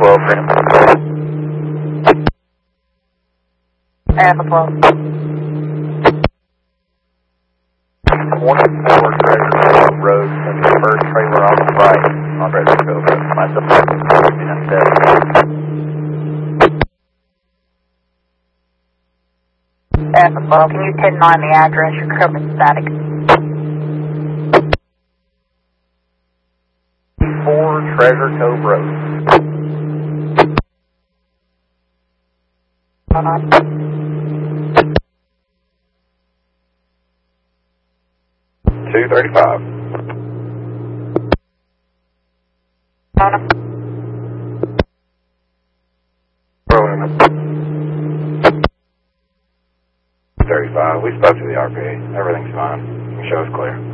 12, Graham. Alpha 12. 24 Treasure Road, that's the first trailer on the right on Treasure Cove Road. Mine's up there. Alpha 12, can you 10-9 the address? You're currently static. 4 Treasure Cove Road. Hold on. 235. Hold on. Rolling up. 35. We spoke to the RPA. Everything's fine. The show's clear.